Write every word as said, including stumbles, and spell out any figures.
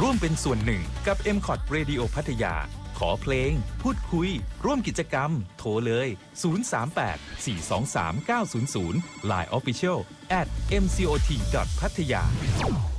ร่วมเป็นส่วนหนึ่งกับ เอ็ม คอท Radio พัทยาขอเพลงพูดคุยร่วมกิจกรรมโทรเลยศูนย์ สาม แปด สี่ สอง สาม เก้า ศูนย์ ศูนย์ ไลน์ Official แอท เอ็ม ซี โอ ที ดอท พัทยา